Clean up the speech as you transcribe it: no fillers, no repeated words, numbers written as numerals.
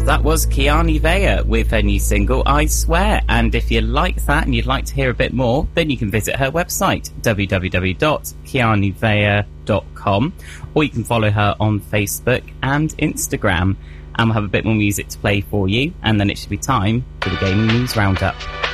That was Kiani Vea with her new single, I Swear. And if you like that and you'd like to hear a bit more, then you can visit her website, www.kianivea.com, or you can follow her on Facebook and Instagram. And we'll have a bit more music to play for you, and then it should be time for the Gaming News Roundup.